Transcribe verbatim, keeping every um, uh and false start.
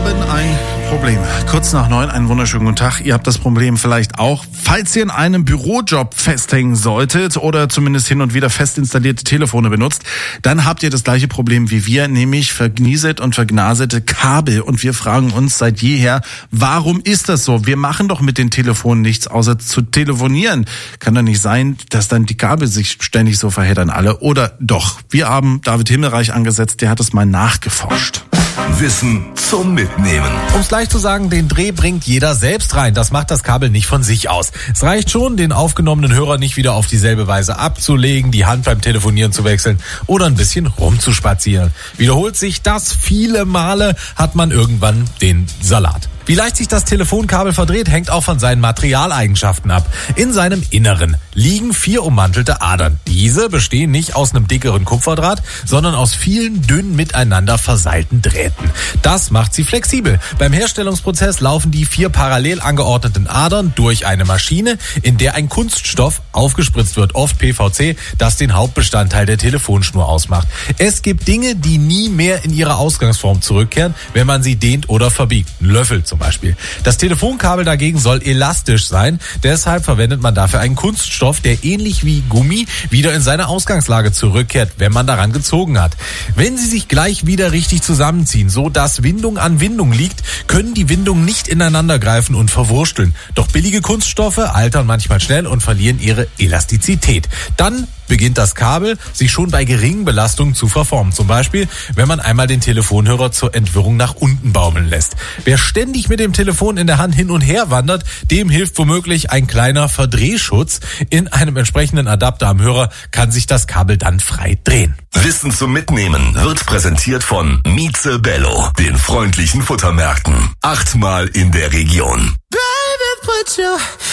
haben ein Problem. Kurz nach neun, einen wunderschönen guten Tag. Ihr habt das Problem vielleicht auch. Falls ihr in einem Bürojob festhängen solltet oder zumindest hin und wieder fest installierte Telefone benutzt, dann habt ihr das gleiche Problem wie wir, nämlich vergnieset und vergnasete Kabel. Und wir fragen uns seit jeher, warum ist das so? Wir machen doch mit den Telefonen nichts, außer zu telefonieren. Kann doch nicht sein, dass dann die Kabel sich ständig so verheddern alle. Oder doch? Wir haben David Himmelreich angesetzt, der hat es mal nachgeforscht. Wissen zum Mitnehmen. Um es gleich zu sagen, den Dreh bringt jeder selbst rein. Das macht das Kabel nicht von sich aus. Es reicht schon, den aufgenommenen Hörer nicht wieder auf dieselbe Weise abzulegen, die Hand beim Telefonieren zu wechseln oder ein bisschen rumzuspazieren. Wiederholt sich das viele Male, hat man irgendwann den Salat. Wie leicht sich das Telefonkabel verdreht, hängt auch von seinen Materialeigenschaften ab. In seinem Inneren liegen vier ummantelte Adern. Diese bestehen nicht aus einem dickeren Kupferdraht, sondern aus vielen dünn miteinander verseilten Drähten. Das macht sie flexibel. Beim Herstellungsprozess laufen die vier parallel angeordneten Adern durch eine Maschine, in der ein Kunststoff aufgespritzt wird, oft P V C, das den Hauptbestandteil der Telefonschnur ausmacht. Es gibt Dinge, die nie mehr in ihre Ausgangsform zurückkehren, wenn man sie dehnt oder verbiegt. Ein Löffel zum Beispiel. Das Telefonkabel dagegen soll elastisch sein, deshalb verwendet man dafür einen Kunststoff, der ähnlich wie Gummi wieder in seine Ausgangslage zurückkehrt, wenn man daran gezogen hat. Wenn sie sich gleich wieder richtig zusammenziehen, so dass Windung an Windung liegt, können die Windungen nicht ineinander greifen und verwursteln. Doch billige Kunststoffe altern manchmal schnell und verlieren ihre Elastizität. Dann beginnt das Kabel sich schon bei geringen Belastungen zu verformen. Zum Beispiel, wenn man einmal den Telefonhörer zur Entwirrung nach unten baumeln lässt. Wer ständig mit dem Telefon in der Hand hin und her wandert, dem hilft womöglich ein kleiner Verdrehschutz. In einem entsprechenden Adapter am Hörer kann sich das Kabel dann frei drehen. Wissen zum Mitnehmen wird präsentiert von Mieze Bello, den freundlichen Futtermärkten. Achtmal in der Region. Baby, put your